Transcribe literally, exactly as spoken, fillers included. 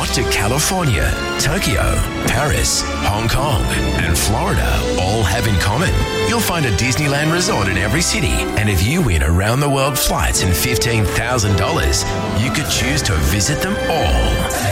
What do California, Tokyo, Paris, Hong Kong and Florida all have in common? You'll find a Disneyland resort in every city, and if you win around-the-world flights and fifteen thousand dollars, you could choose to visit them all.